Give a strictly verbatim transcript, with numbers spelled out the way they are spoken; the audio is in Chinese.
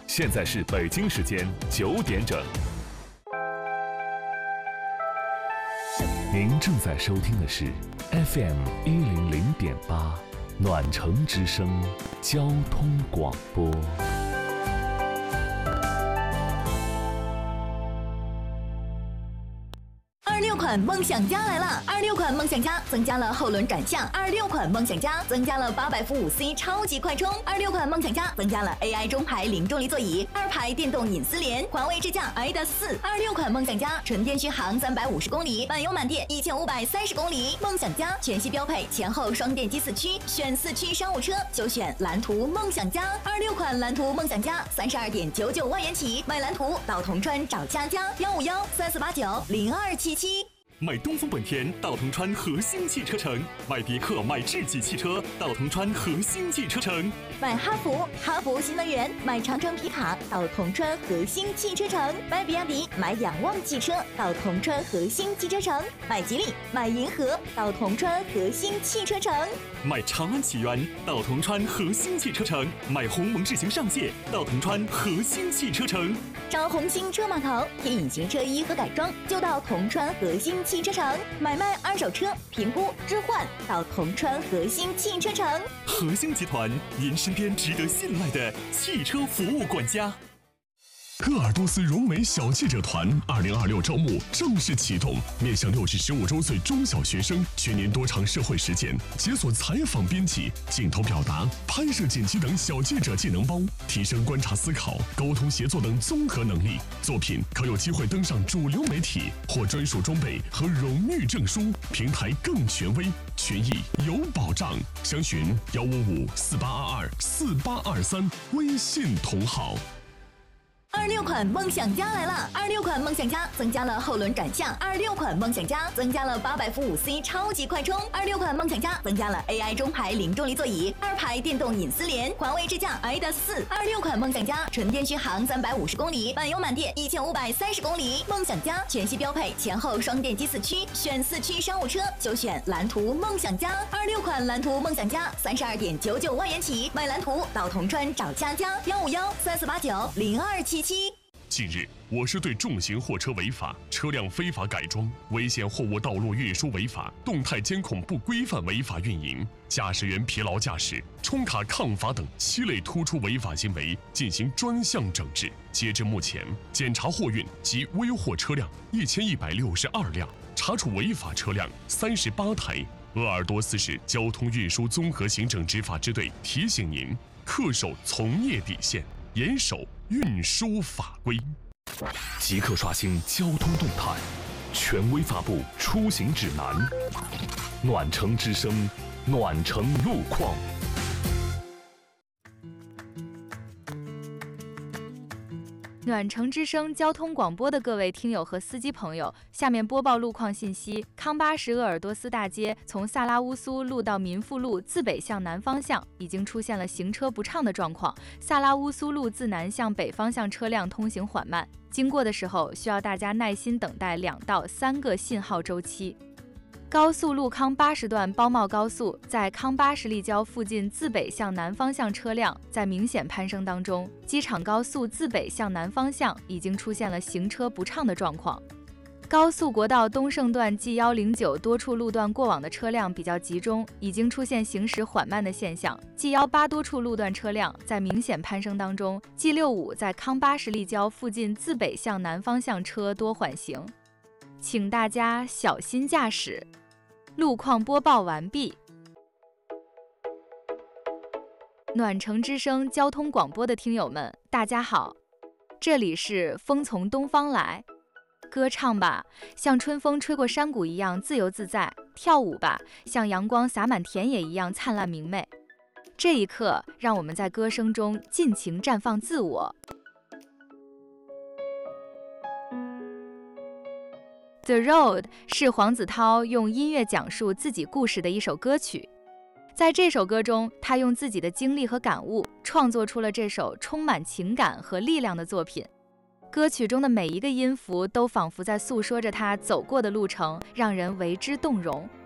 现在是北京时间九点整。您正在收听的是 F M 一零零点八暖城之声交通广播。 二六款梦想家来了！二六款梦想家增加了后轮转向，二六款梦想家增加了八百伏五 C 超级快充，二六款梦想家增加了 A I 中排零重力座椅，二排电动隐私联，环卫支架 I D A S 四。二六款梦想家纯电续航三百五十公里，满油满电一千五百三十公里。梦想家全系标配前后双电机四驱，选四驱商务车就选蓝图梦想家。二六款蓝图梦想家三十二点九九万元起，买蓝图到铜川找佳佳，幺五幺三四八九零二七七。 买东风本田到铜川核心汽车城，买别克买智己汽车到铜川核心汽车城， 买哈弗哈弗新能源，买长城皮卡到铜川核心汽车城，买比亚迪买仰望汽车到铜川核心汽车城，买吉利买银河到铜川核心汽车城， 买长安启源到铜川核心汽车城，买鸿蒙智行上界到铜川核心汽车城， 找红星车码头贴隐形车衣和改装就到铜川核心汽车城，买卖二手车评估置换到铜川核心汽车城。 核心集团，您身边值得信赖的汽车服务管家。 鄂尔多斯融美小记者团二零二六招募正式启动，面向六至十五周岁中小学生，全年多场社会实践，解锁采访编辑、镜头表达、拍摄剪辑等小记者技能包，提升观察思考、沟通协作等综合能力。作品可有机会登上主流媒体，获专属装备和荣誉证书，平台更权威，权益有保障。详询幺五五四八二二四八二三，微信同号。 二六款梦想家来了！二六款梦想家增加了后轮转向，二六款梦想家增加了八百伏五 C 超级快充，二六款梦想家增加了 A I 中排零重力座椅，二排电动隐私联，环卫支架 I D A S 四。二六款梦想家纯电续航三百五十公里，满油满电一千五百三十公里。梦想家全系标配前后双电机四驱，选四驱商务车就选蓝图梦想家。二六款蓝图梦想家三十二点九九万元起，买蓝图到铜川找佳佳，幺五幺三四八九零二七七。 近日，我市对重型货车违法、车辆非法改装、危险货物道路运输违法、动态监控不规范违法运营、驾驶员疲劳驾驶、冲卡抗罚等七类突出违法行为进行专项整治。截至目前，检查货运及危货车辆一千一百六十二辆，查处违法车辆三十八台。鄂尔多斯市交通运输综合行政执法支队提醒您：恪守从业底线，严守运输法规。 即刻刷新交通动态，权威发布出行指南。暖城之声，暖城路况。 暖城之声交通广播的各位听友和司机朋友，下面播报路况信息。康巴什鄂尔多斯大街从萨拉乌苏路到民富路自北向南方向已经出现了行车不畅的状况，萨拉乌苏路自南向北方向车辆通行缓慢，经过的时候需要大家耐心等待两到三个信号周期。高速路康八十段包茂高速在康巴什立交附近自北向南方向车辆在明显攀升当中，机场高速自北向南方向已经出现了行车不畅的状况。高速国道东胜段 G 一零九多处路段过往的车辆比较集中，已经出现行驶缓慢的现象。G 一八多处路段车辆在明显攀升当中。G 六五在康巴什立交附近自北向南方向车多缓行，请大家小心驾驶。路况播报完毕。暖城之声交通广播的听友们，大家好，这里是风从东方来，歌唱吧，像春风吹过山谷一样自由自在；跳舞吧，像阳光洒满田野一样灿烂明媚。这一刻，让我们在歌声中尽情绽放自我。The Road 是黄子韬用音乐讲述自己故事的一首歌曲。在这首歌中，他用自己的经历和感悟，创作出了这首充满情感和力量的作品。歌曲中的每一个音符都仿佛在诉说着他走过的路程，让人为之动容。